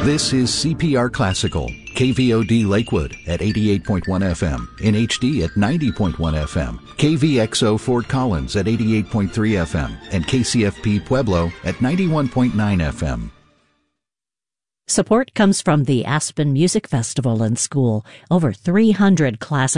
This is CPR Classical, KVOD Lakewood at 88.1 FM, in HD at 90.1 FM, KVXO Fort Collins at 88.3 FM, and KCFP Pueblo at 91.9 FM. Support comes from the Aspen Music Festival and School. Over 300 classical